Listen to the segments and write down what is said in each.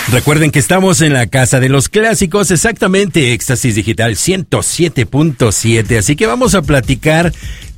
Recuerden que estamos en la Casa de los Clásicos, exactamente, Éxtasis Digital 107.7, así que vamos a platicar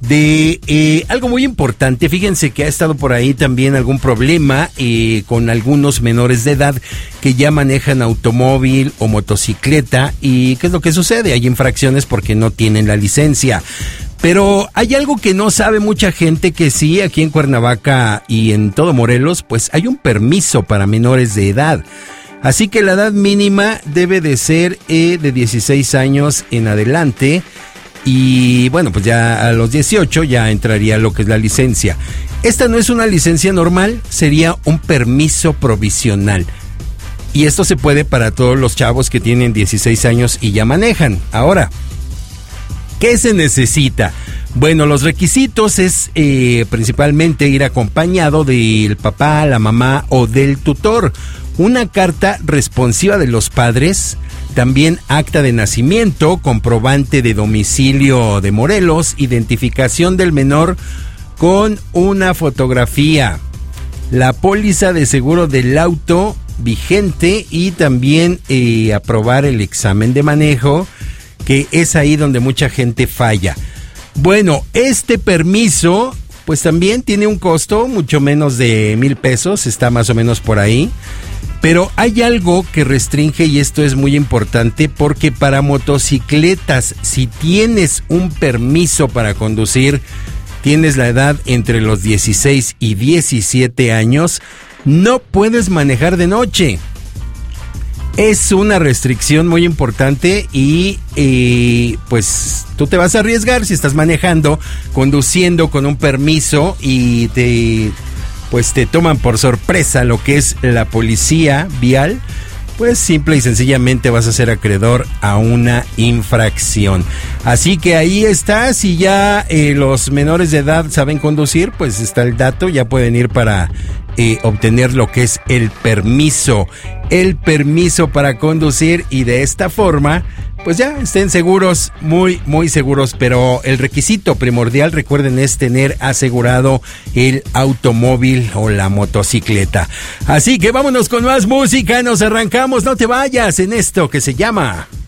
de algo muy importante. Fíjense que ha estado por ahí también algún problema con algunos menores de edad que ya manejan automóvil o motocicleta. ¿Y qué es lo que sucede? Hay infracciones porque no tienen la licencia. Pero hay algo que no sabe mucha gente, que sí, aquí en Cuernavaca y en todo Morelos, pues hay un permiso para menores de edad. Así que la edad mínima debe de ser de 16 años en adelante. Y bueno, pues ya a los 18 ya entraría lo que es la licencia. Esta no es una licencia normal, sería un permiso provisional. Y esto se puede para todos los chavos que tienen 16 años y ya manejan. Ahora, ¿qué se necesita? Bueno, los requisitos es principalmente ir acompañado del papá, la mamá o del tutor. Una carta responsiva de los padres, también acta de nacimiento, comprobante de domicilio de Morelos, identificación del menor con una fotografía, la póliza de seguro del auto vigente y también aprobar el examen de manejo, que es ahí donde mucha gente falla. Bueno, este permiso pues también tiene un costo mucho menos de 1,000 pesos, está más o menos por ahí. Pero hay algo que restringe, y esto es muy importante, porque para motocicletas, si tienes un permiso para conducir, tienes la edad entre los 16 y 17 años, no puedes manejar de noche. Es una restricción muy importante y pues tú te vas a arriesgar si estás manejando, conduciendo con un permiso y te toman por sorpresa lo que es la policía vial, pues simple y sencillamente vas a ser acreedor a una infracción. Así que ahí está, si ya los menores de edad saben conducir, pues está el dato, ya pueden ir para obtener lo que es el permiso para conducir, y de esta forma pues ya estén seguros, muy muy seguros. Pero el requisito primordial, recuerden, es tener asegurado el automóvil o la motocicleta. Así que vámonos con más música, nos arrancamos, no te vayas en esto que se llama